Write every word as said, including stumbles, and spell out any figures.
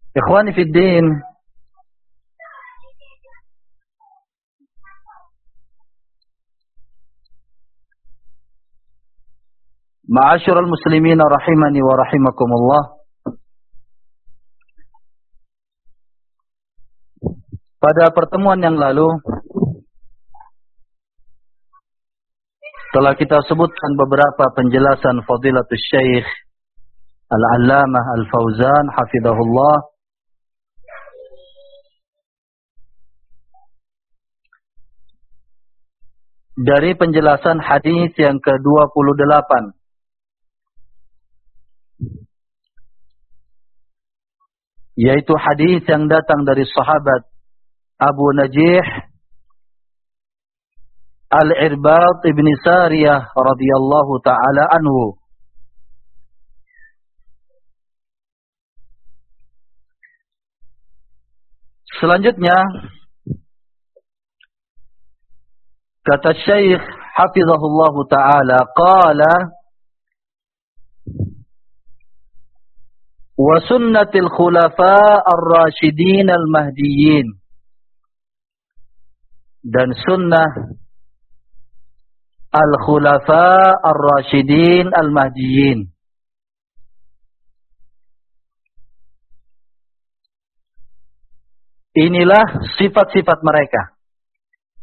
Ikhwani fid din, ma'asyiral muslimin rahimani wa rahimakumullah. Pada pertemuan yang lalu telah kita sebutkan beberapa penjelasan Fadilatul Syekh Al-Allamah Al-Fauzan hafizahullah dari penjelasan hadis yang ke dua puluh delapan, yaitu hadis yang datang dari sahabat Abu Najih Al-Irbad ibn Sariyah radhiyallahu ta'ala anhu. Selanjutnya, kata Syekh hafizahullahu ta'ala, qala wa sunnatil khulafa ar-rasyidin al-mahdiyyin, dan sunnah al-khulafa ar-rasyidin al-mahdiyyin. Inilah sifat-sifat mereka.